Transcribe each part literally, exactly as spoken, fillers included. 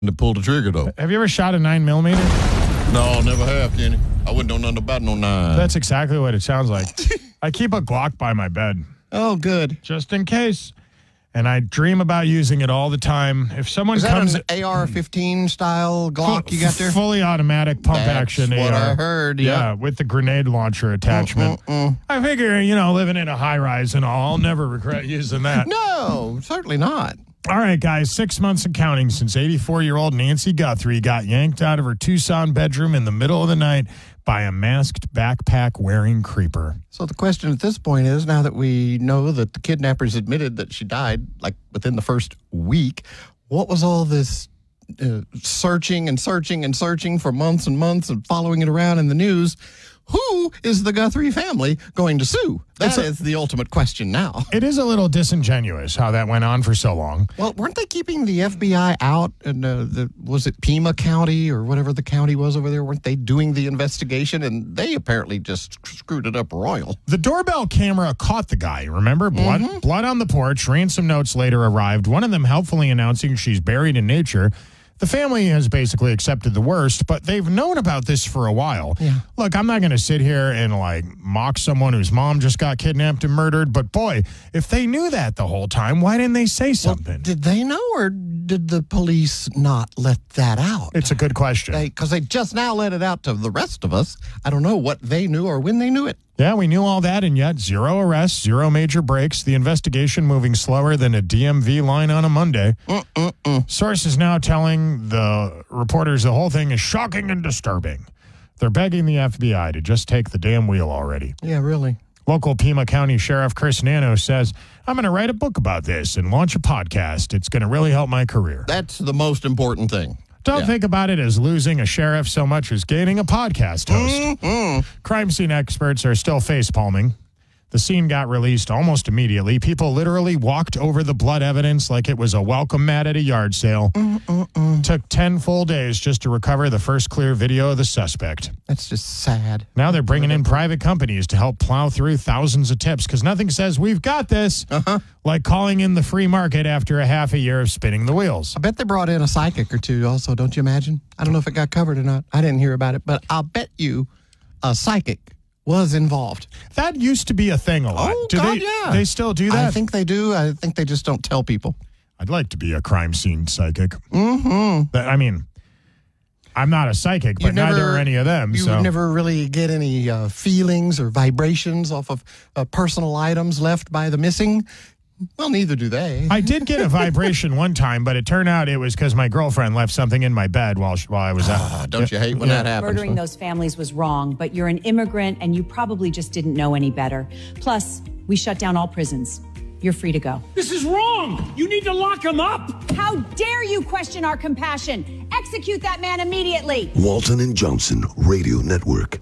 to pull the trigger, though. Have you ever shot a nine millimeter? No, never have, Kenny. I wouldn't know nothing about no nine. That's exactly what it sounds like. I keep a Glock by my bed. Oh, good. Just in case. And I dream about using it all the time. If someone Is that comes... an A R fifteen style Glock you got there? Fully automatic pump That's action what A R. I heard, Yeah, yeah. with the grenade launcher attachment. Mm-mm-mm. I figure, you know, living in a high-rise and all, I'll never regret using that. No, certainly not. All right, guys, six months and counting since eighty-four-year-old Nancy Guthrie got yanked out of her Tucson bedroom in the middle of the night by a masked backpack-wearing creeper. So the question at this point is, now that we know that the kidnappers admitted that she died, like, within the first week, what was all this uh, searching and searching and searching for months and months and following it around in the news? Who is the Guthrie family going to sue? That a- is the ultimate question now. It is a little disingenuous how that went on for so long. Well, weren't they keeping the F B I out? And uh, the, was it Pima County or whatever the county was over there? Weren't they doing the investigation? And they apparently just screwed it up royal. The doorbell camera caught the guy, remember? Blood, Mm-hmm. blood on the porch. Ransom notes later arrived, one of them helpfully announcing she's buried in nature. The family has basically accepted the worst, but they've known about this for a while. Yeah. Look, I'm not going to sit here and, like, mock someone whose mom just got kidnapped and murdered, but boy, if they knew that the whole time, why didn't they say something? Well, did they know, or did the police not let that out? It's a good question. Because they, they just now let it out to the rest of us. I don't know what they knew or when they knew it. Yeah, we knew all that, and yet zero arrests, zero major breaks, the investigation moving slower than a D M V line on a Monday. Mm-mm-mm. Sources now telling the reporters the whole thing is shocking and disturbing. They're begging the F B I to just take the damn wheel already. Yeah, really. Local Pima County Sheriff Chris Nano says, I'm going to write a book about this and launch a podcast. It's going to really help my career. That's the most important thing. Don't Yeah. think about it as losing a sheriff so much as gaining a podcast host. Mm-hmm. Crime scene experts are still face-palming. The scene got released almost immediately. People literally walked over the blood evidence like it was a welcome mat at a yard sale. Mm-mm-mm. Took ten full days just to recover the first clear video of the suspect. That's just sad. Now they're bringing in private companies to help plow through thousands of tips because nothing says we've got this Uh-huh. like calling in the free market after a half a year of spinning the wheels. I bet they brought in a psychic or two also, don't you imagine? I don't know if it got covered or not. I didn't hear about it, but I'll bet you a psychic was involved. That used to be a thing a lot. Oh, do God, they, yeah. They still do that? I think they do. I think they just don't tell people. I'd like to be a crime scene psychic. Mm-hmm. But, I mean, I'm not a psychic, but You never- neither are any of them. You so never really get any uh, feelings or vibrations off of uh, personal items left by the missing. Well, neither do they. I did get a vibration one time, but it turned out it was because my girlfriend left something in my bed while she, while I was out. Ah, don't you hate when that happens? Murdering those families was wrong, but you're an immigrant and you probably just didn't know any better. Plus, we shut down all prisons. You're free to go. This is wrong. You need to lock him up. How dare you question our compassion? Execute that man immediately. Walton and Johnson Radio Network.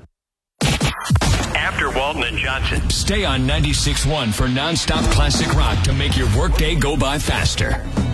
After Walton and Johnson. Stay on ninety-six point one for nonstop classic rock to make your workday go by faster.